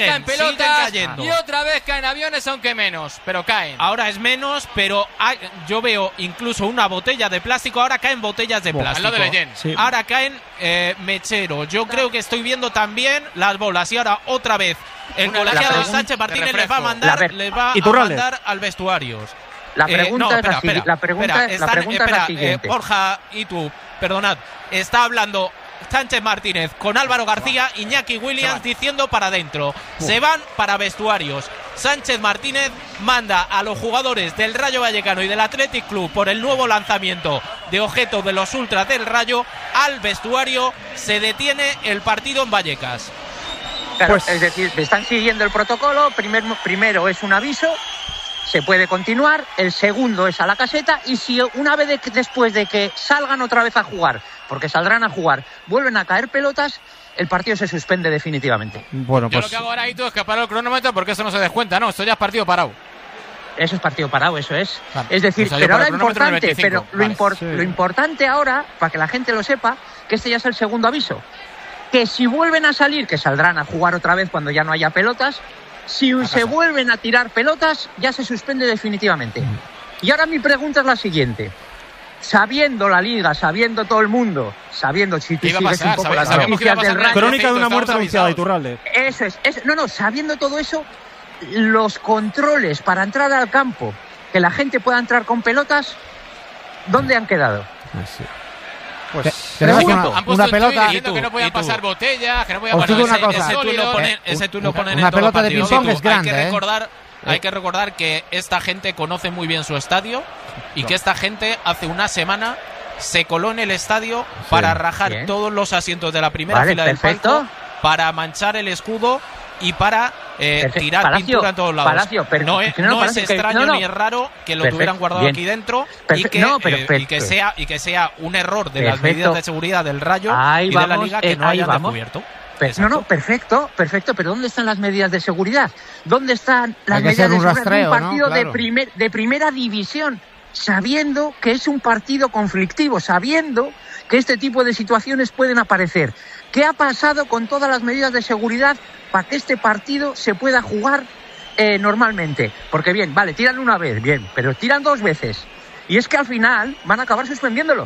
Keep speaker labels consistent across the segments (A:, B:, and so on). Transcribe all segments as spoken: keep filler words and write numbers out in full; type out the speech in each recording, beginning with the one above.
A: caen pelotas y otra vez caen aviones, aunque menos, pero caen.
B: Ahora es menos, pero hay, yo veo incluso una botella de plástico. Ahora caen botellas de plástico.
A: Al lado de Leyen.
B: Sí. Ahora caen eh, mecheros. Yo creo que estoy viendo también las bolas. Y ahora otra vez el colegiado Sánchez Martínez les va a mandar, les va a mandar al vestuario.
C: La pregunta,
B: eh, no,
C: es,
B: espera,
C: la,
B: espera,
C: la pregunta,
B: espera, están,
C: la pregunta
B: espera,
C: es la siguiente.
B: Eh, Borja y tú, perdonad, está hablando Sánchez Martínez con Álvaro García, Iñaki Williams diciendo para adentro. Se van para vestuarios. Sánchez Martínez manda a los jugadores del Rayo Vallecano y del Athletic Club por el nuevo lanzamiento de objetos de los ultras del Rayo al vestuario. Se detiene el partido en Vallecas.
C: Claro,
D: Pues-
C: es decir, están siguiendo el protocolo. Primer, primero es un aviso, se puede continuar. El segundo es a la caseta. Y si una vez de que- después de que salgan otra vez a jugar, porque saldrán a jugar, vuelven a caer pelotas, el partido se suspende definitivamente.
D: Bueno,
A: Yo
D: pues
A: lo que hago ahora y tú es que paro el cronómetro porque eso no se descuenta, ¿no? Esto ya es partido parado.
C: Eso es partido parado, eso es.
A: Vale.
C: Es decir,
A: O sea, yo
C: pero
A: para
C: ahora
A: el cronómetro en el
C: importante, pero
A: veinticinco.
C: lo,
A: Vale.
C: impor-
D: Sí.
C: lo importante ahora, para que la gente lo sepa, que este ya es el segundo aviso. Que si vuelven a salir, que saldrán a jugar otra vez cuando ya no haya pelotas, si se vuelven a tirar pelotas, ya se suspende definitivamente. Y ahora mi pregunta es la siguiente. Sabiendo la liga, sabiendo todo el mundo, sabiendo si tú
A: ¿Qué iba a
C: sigues
A: pasar?
C: un poco
A: Sabíamos
C: las
A: que iba a
C: noticias
A: pasar
C: del
A: nada.
C: Rayo,
D: crónica de una
A: Estamos
D: muerte anunciada,
A: avisados.
D: Iturralde.
C: eso es, es, no, no, sabiendo todo eso, los controles para entrar al campo, que la gente pueda entrar con pelotas, ¿dónde han quedado?
D: Pues
E: Tenemos
C: Pregunto.
E: una,
A: Han puesto
E: una
A: el tuit
E: pelota.
A: diciendo
B: Y tú,
A: que no podían
B: y tú.
A: pasar botellas, que no podían
E: Os
A: pasar
E: digo una
A: ese-
E: cosa.
A: ese
B: Ese tú lo
A: sólido.
B: ponen, ese tú lo ponen
E: Una
B: en todos los
E: pelota de
B: partidos.
E: ping-pong
B: Y tú,
E: es grande,
B: Hay que
E: ¿eh?
B: recordar, hay que recordar que esta gente conoce muy bien su estadio y que esta gente hace una semana se coló en el estadio para rajar
C: Bien.
B: todos los asientos de la primera
C: Vale,
B: fila del
C: perfecto.
B: palco, para manchar el escudo y para eh,
C: Perfecto.
B: tirar
C: Palacio,
B: pintura en todos lados.
C: Palacio, per-
B: no es,
C: no,
B: no es
C: Palacio, que-
B: extraño
C: no, no.
B: ni es raro que lo
C: Perfecto,
B: tuvieran guardado
C: bien.
B: aquí dentro y
C: Perfecto,
B: que,
C: no,
B: eh,
C: perfecto.
B: y que sea y que sea un error de las
C: Perfecto.
B: medidas de seguridad del Rayo
C: Ahí
B: y de la
C: vamos,
B: Liga que
C: eh,
B: no
C: ahí
B: hayan
C: vamos.
B: descubierto.
C: Per- no,
B: Exacto.
C: no, perfecto, perfecto, pero ¿dónde están las medidas de seguridad? ¿Dónde están las
E: Hay que
C: medidas
E: hacer
C: de
E: un
C: seguridad
E: rastreo,
C: de un partido
E: ¿no?
C: de,
E: Claro.
C: primer, de primera división? Sabiendo que es un partido conflictivo, sabiendo que este tipo de situaciones pueden aparecer. ¿Qué ha pasado con todas las medidas de seguridad para que este partido se pueda jugar eh, normalmente? Porque bien, vale, tiran una vez, bien, pero tiran dos veces. Y es que al final van a acabar suspendiéndolo.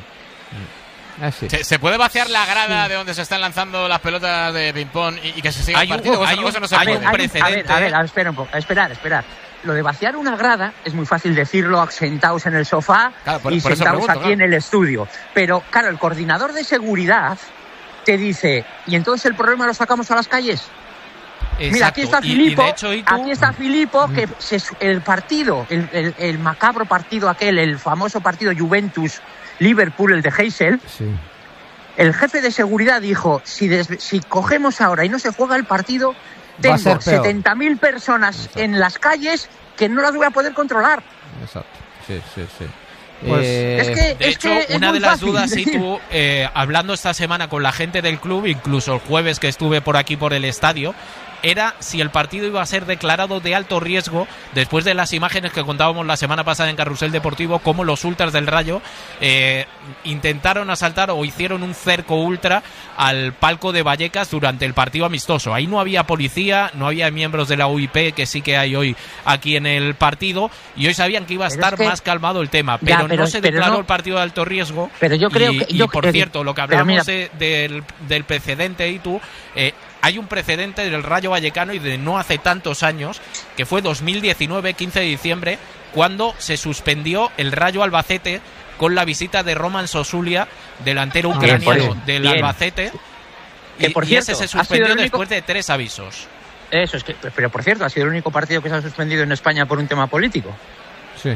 E: Así.
A: ¿Se, se puede vaciar la grada de donde se están lanzando las pelotas de ping-pong y, y que se siga
B: Hay
A: el
B: un-
A: partido? ¿O eso-
B: hay
A: o eso
B: un-
A: no se
B: hay
A: puede?
B: un
C: Hay
B: precedente.
C: A ver, a ver, a ver, espera un poco, esperar, esperar. Lo de vaciar una grada es muy fácil decirlo sentados en el sofá
A: Claro, por-
C: y
A: por eso
C: sentados
A: pregunto,
C: aquí
A: claro.
C: en el estudio. Pero, claro, el coordinador de seguridad te dice, ¿y entonces el problema lo sacamos a las calles? Mira, aquí está
B: Exacto. Y- y
C: Filipo,
B: de hecho, y tú-
C: aquí está Filipo, que se su- el partido, el, el- el macabro partido aquel, el famoso partido Juventus-Liverpool, el de Heysel,
E: Sí.
C: el jefe de seguridad dijo, si, des- si cogemos ahora y no se juega el partido,
E: Va a
C: tengo
E: ser peor.
C: setenta mil personas en las calles que no las voy a poder controlar.
E: Exacto. Sí, sí, sí.
D: Pues,
E: Eh,
C: es que,
B: De
C: es
B: hecho,
C: que es
B: una
C: muy
B: de las
C: fácil
B: dudas, y
C: decir.
B: tú, eh, hablando esta semana con la gente del club, incluso el jueves que estuve por aquí por el estadio, era si el partido iba a ser declarado de alto riesgo después de las imágenes que contábamos la semana pasada en Carrusel Deportivo, cómo los ultras del Rayo eh, intentaron asaltar o hicieron un cerco ultra al palco de Vallecas durante el partido amistoso. Ahí no había policía, no había miembros de la U I P, que sí que hay hoy aquí en el partido, y hoy sabían que iba a
C: Pero
B: estar
C: es que-
B: más calmado el tema,
C: Ya,
B: pero,
C: pero-
B: no se
C: pero
B: declaró
C: no-
B: el partido de alto riesgo.
C: Pero yo creo
B: y,
C: que-
B: y
C: yo
B: por
C: creo-
B: cierto, lo que
C: pero
B: hablábamos
C: mira-
B: de- del, del precedente, y tú, eh, hay un precedente del Rayo Vallecano y de no hace tantos años, que fue dos mil diecinueve, quince de diciembre, cuando se suspendió el Rayo Albacete con la visita de Roman Sosulia, delantero
C: Ah, bien, por
B: ucraniano
C: eso.
B: del
C: Bien.
B: Albacete,
C: Que,
B: y,
C: por
B: y
C: cierto,
B: ese se
C: ha sido
B: suspendió
C: el único-
B: después de tres avisos.
C: Eso es que, pero por cierto, ha sido el único partido que se ha suspendido en España por un tema político.
E: sí,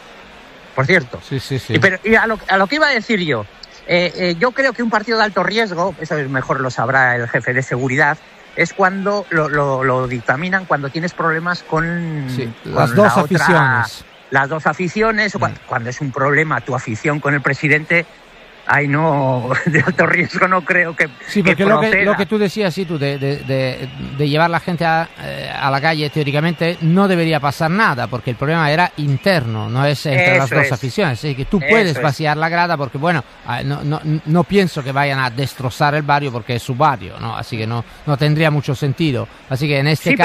C: Por cierto.
E: sí, sí, sí.
C: Y, pero, y a, lo, a lo que iba a decir yo, eh, eh, yo creo que un partido de alto riesgo, eso mejor lo sabrá el jefe de seguridad, es cuando lo, lo, lo dictaminan cuando tienes problemas con,
E: Sí,
C: con
E: las
C: la
E: dos
C: otra-
E: aficiones.
C: Las dos aficiones, o cua- cuando es un problema tu afición con el presidente, ay no, de alto riesgo no creo que
E: Sí,
C: que
E: porque lo que,
C: proceda.
E: lo que tú decías, sí, tú, de, de, de, de llevar la gente a, eh, a la calle, teóricamente no debería pasar nada, porque el problema era interno, no es entre
C: Eso
E: las dos
C: es.
E: aficiones. Así que tú
C: Eso
E: puedes
C: es.
E: vaciar la grada, porque bueno, ah, no, no, no pienso que vayan a destrozar el barrio, porque es su barrio, ¿no? Así que no, no tendría mucho sentido. Así que en este
C: Sí,
E: caso...